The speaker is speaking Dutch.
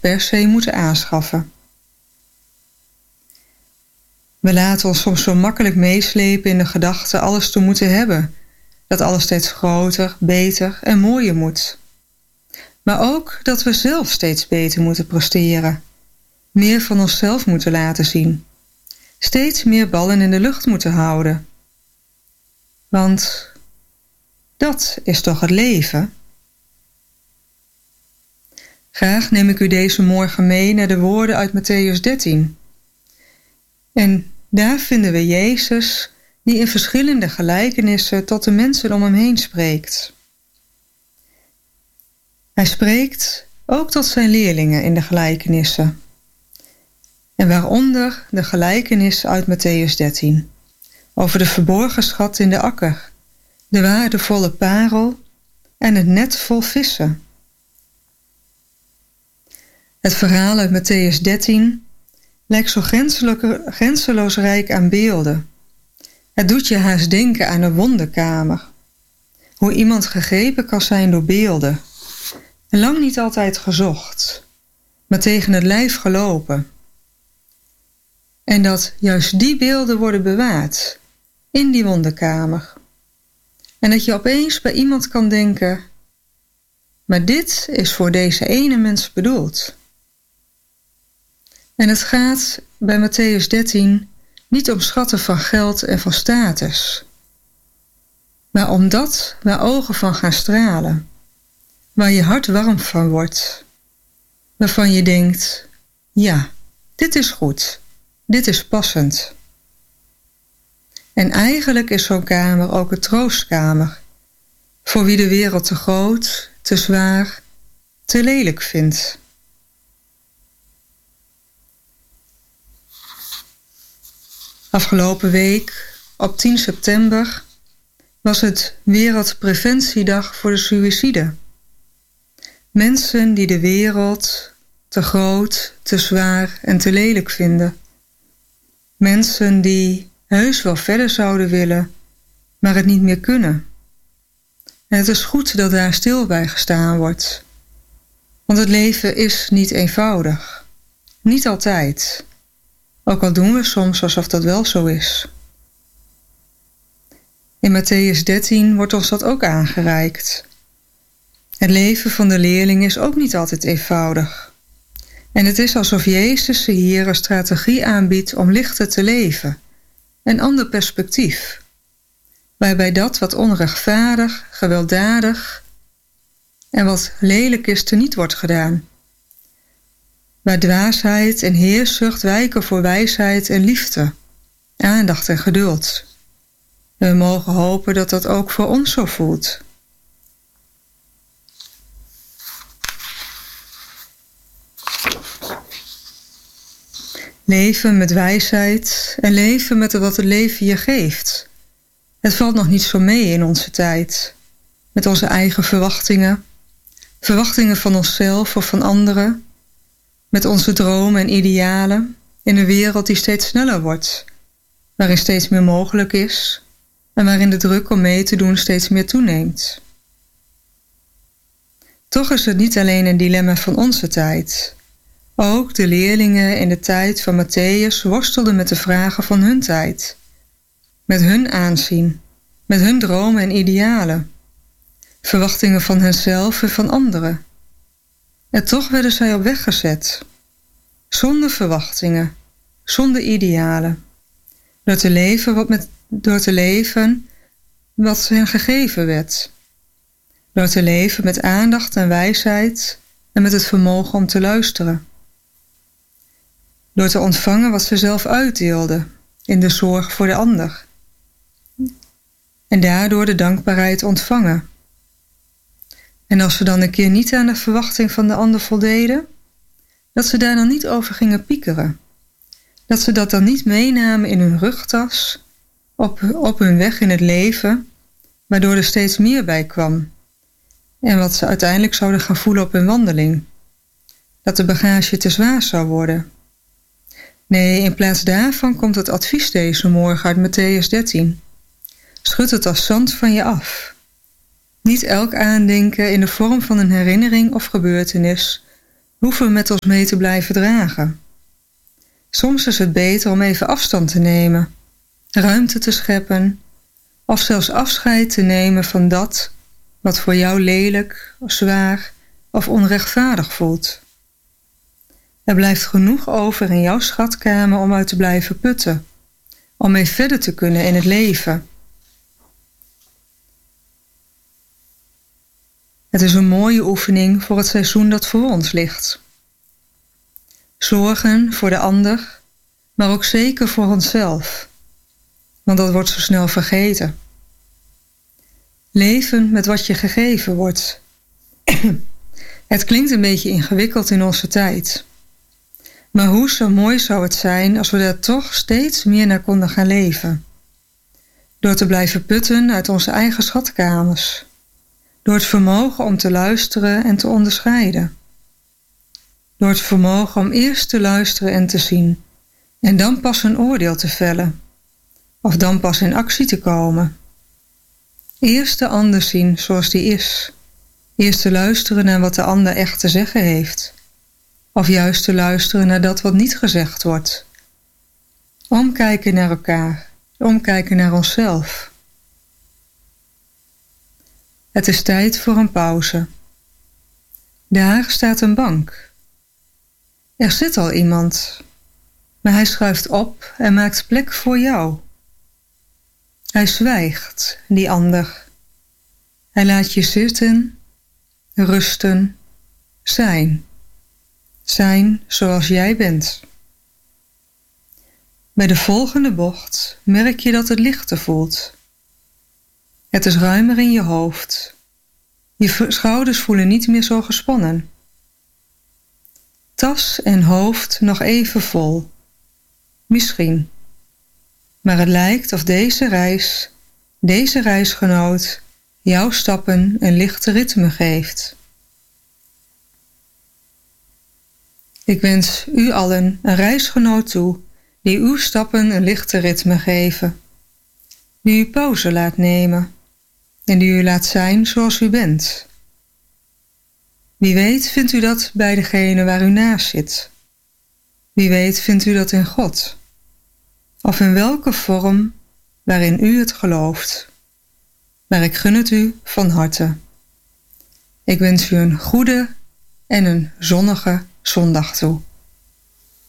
per se moeten aanschaffen. We laten ons soms zo makkelijk meeslepen in de gedachte alles te moeten hebben, dat alles steeds groter, beter en mooier moet. Maar ook dat we zelf steeds beter moeten presteren, meer van onszelf moeten laten zien, steeds meer ballen in de lucht moeten houden. Want dat is toch het leven? Graag neem ik u deze morgen mee naar de woorden uit Mattheüs 13. En daar vinden we Jezus die in verschillende gelijkenissen tot de mensen om hem heen spreekt. Hij spreekt ook tot zijn leerlingen in de gelijkenissen. En waaronder de gelijkenis uit Mattheüs 13. Over de verborgen schat in de akker, de waardevolle parel en het net vol vissen. Het verhaal uit Mattheüs 13 lijkt zo grenzeloos rijk aan beelden. Het doet je haast denken aan een wonderkamer. Hoe iemand gegrepen kan zijn door beelden. En lang niet altijd gezocht, maar tegen het lijf gelopen. En dat juist die beelden worden bewaard in die wonderkamer. En dat je opeens bij iemand kan denken, maar dit is voor deze ene mens bedoeld. En het gaat bij Mattheüs 13 niet om schatten van geld en van status, maar om dat waar ogen van gaan stralen, waar je hart warm van wordt, waarvan je denkt, ja, dit is goed, dit is passend. En eigenlijk is zo'n kamer ook een troostkamer, voor wie de wereld te groot, te zwaar, te lelijk vindt. Afgelopen week, op 10 september, was het Wereldpreventiedag voor de suïcide. Mensen die de wereld te groot, te zwaar en te lelijk vinden. Mensen die heus wel verder zouden willen, maar het niet meer kunnen. En het is goed dat daar stil bij gestaan wordt. Want het leven is niet eenvoudig. Niet altijd. Ook al doen we soms alsof dat wel zo is. In Mattheüs 13 wordt ons dat ook aangereikt. Het leven van de leerling is ook niet altijd eenvoudig. En het is alsof Jezus ze hier een strategie aanbiedt om lichter te leven. Een ander perspectief. Waarbij dat wat onrechtvaardig, gewelddadig en wat lelijk is teniet wordt gedaan. Waar dwaasheid en heerzucht wijken voor wijsheid en liefde, aandacht en geduld. En we mogen hopen dat dat ook voor ons zo voelt. Leven met wijsheid en leven met wat het leven je geeft. Het valt nog niet zo mee in onze tijd. Met onze eigen verwachtingen. Verwachtingen van onszelf of van anderen. Met onze dromen en idealen. In een wereld die steeds sneller wordt. Waarin steeds meer mogelijk is. En waarin de druk om mee te doen steeds meer toeneemt. Toch is het niet alleen een dilemma van onze tijd. Ook de leerlingen in de tijd van Mattheüs worstelden met de vragen van hun tijd. Met hun aanzien, met hun dromen en idealen. Verwachtingen van henzelf en van anderen. En toch werden zij op weg gezet. Zonder verwachtingen, zonder idealen. Door te leven wat hen gegeven werd. Door te leven met aandacht en wijsheid en met het vermogen om te luisteren. Door te ontvangen wat ze zelf uitdeelden in de zorg voor de ander. En daardoor de dankbaarheid ontvangen. En als ze dan een keer niet aan de verwachting van de ander voldeden, dat ze daar dan niet over gingen piekeren. Dat ze dat dan niet meenamen in hun rugtas, op hun weg in het leven, waardoor er steeds meer bij kwam. En wat ze uiteindelijk zouden gaan voelen op hun wandeling. Dat de bagage te zwaar zou worden. Nee, in plaats daarvan komt het advies deze morgen uit Mattheüs 13. Schud het als zand van je af. Niet elk aandenken in de vorm van een herinnering of gebeurtenis hoeven we met ons mee te blijven dragen. Soms is het beter om even afstand te nemen, ruimte te scheppen of zelfs afscheid te nemen van dat wat voor jou lelijk, zwaar of onrechtvaardig voelt. Er blijft genoeg over in jouw schatkamer om uit te blijven putten, om mee verder te kunnen in het leven. Het is een mooie oefening voor het seizoen dat voor ons ligt. Zorgen voor de ander, maar ook zeker voor onszelf, want dat wordt zo snel vergeten. Leven met wat je gegeven wordt. Het klinkt een beetje ingewikkeld in onze tijd. Maar hoe zo mooi zou het zijn als we daar toch steeds meer naar konden gaan leven. Door te blijven putten uit onze eigen schatkamers. Door het vermogen om te luisteren en te onderscheiden. Door het vermogen om eerst te luisteren en te zien. En dan pas een oordeel te vellen. Of dan pas in actie te komen. Eerst de ander zien zoals die is. Eerst te luisteren naar wat de ander echt te zeggen heeft. Of juist te luisteren naar dat wat niet gezegd wordt. Omkijken naar elkaar. Omkijken naar onszelf. Het is tijd voor een pauze. Daar staat een bank. Er zit al iemand, maar hij schuift op en maakt plek voor jou. Hij zwijgt, die ander. Hij laat je zitten, rusten, zijn. Zijn zoals jij bent. Bij de volgende bocht merk je dat het lichter voelt. Het is ruimer in je hoofd. Je schouders voelen niet meer zo gespannen. Tas en hoofd nog even vol. Misschien. Maar het lijkt of deze reisgenoot, jouw stappen een lichte ritme geeft. Ik wens u allen een reisgenoot toe die uw stappen een lichte ritme geven. Die u pauze laat nemen en die u laat zijn zoals u bent. Wie weet vindt u dat bij degene waar u naast zit. Wie weet vindt u dat in God. Of in welke vorm waarin u het gelooft. Maar ik gun het u van harte. Ik wens u een goede en een zonnige zondag toe.